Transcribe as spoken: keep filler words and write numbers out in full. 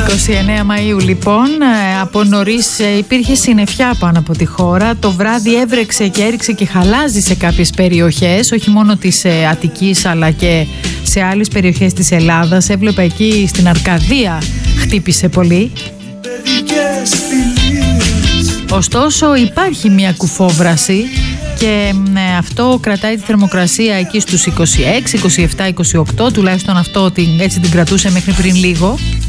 είκοσι εννέα Μαΐου λοιπόν, από νωρίς υπήρχε συννεφιά πάνω από τη χώρα. Το βράδυ έβρεξε και έριξε και χαλάζει σε κάποιες περιοχές, όχι μόνο της Αττικής αλλά και σε άλλες περιοχές της Ελλάδας. Έβλεπα εκεί στην Αρκαδία χτύπησε πολύ. Ωστόσο υπάρχει μια κουφόβραση και ε, αυτό κρατάει τη θερμοκρασία εκεί στους είκοσι έξι, είκοσι επτά, είκοσι οκτώ, τουλάχιστον αυτό την, έτσι την κρατούσε μέχρι πριν λίγο.